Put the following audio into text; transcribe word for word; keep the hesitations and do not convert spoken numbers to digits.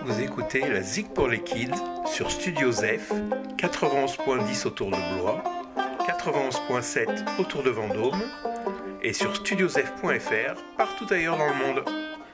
Vous écoutez la Zik pour les Kids sur Studio Zef, quatre-vingt-onze point dix autour de Blois, quatre-vingt-onze point sept autour de Vendôme et sur studiozef point f r partout ailleurs dans le monde.